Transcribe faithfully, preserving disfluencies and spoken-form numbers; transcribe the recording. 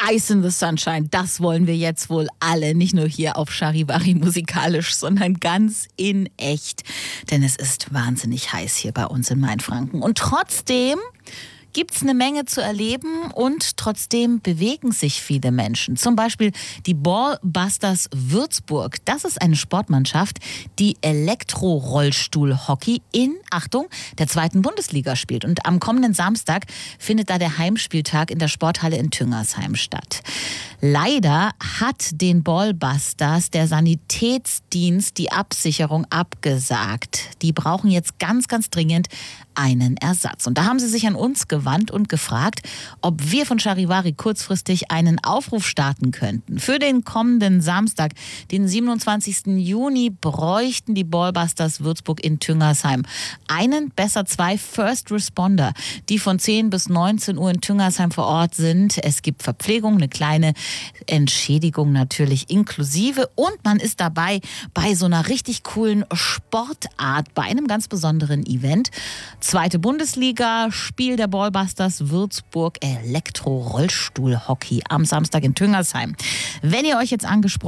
Ice in the Sunshine, das wollen wir jetzt wohl alle, nicht nur hier auf Charivari musikalisch, sondern ganz in echt. Denn es ist wahnsinnig heiß hier bei uns in Mainfranken. Und trotzdem gibt's eine Menge zu erleben und trotzdem bewegen sich viele Menschen. Zum Beispiel die Ballbusters Würzburg. Das ist eine Sportmannschaft, die Elektro-Rollstuhl-Hockey in, Achtung, der zweiten Bundesliga spielt. Und am kommenden Samstag findet da der Heimspieltag in der Sporthalle in Tüngersheim statt. Leider hat den Ballbusters der Sanitätsdienst die Absicherung abgesagt. Die brauchen jetzt ganz, ganz dringend einen Ersatz. Und da haben sie sich an uns gewandt und gefragt, ob wir von Charivari kurzfristig einen Aufruf starten könnten. Für den kommenden Samstag, den siebenundzwanzigsten Juni, bräuchten die Ballbusters Würzburg in Tüngersheim einen, besser zwei First Responder, die von zehn bis neunzehn Uhr in Tüngersheim vor Ort sind. Es gibt Verpflegung, eine kleine Entschädigung natürlich inklusive und man ist dabei bei so einer richtig coolen Sportart, bei einem ganz besonderen Event. Zweite Bundesliga, Spiel der Ballbusters Würzburg, Elektro-Rollstuhl-Hockey am Samstag in Tüngersheim. Wenn ihr euch jetzt angesprochen